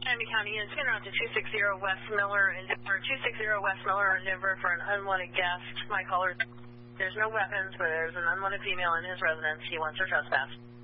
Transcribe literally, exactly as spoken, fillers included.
Miami County is in route to two sixty West Miller in Denver, two sixty West Miller in Denver for an unwanted guest. My caller, there's no weapons, but there's an unwanted female in his residence. He wants her trespass.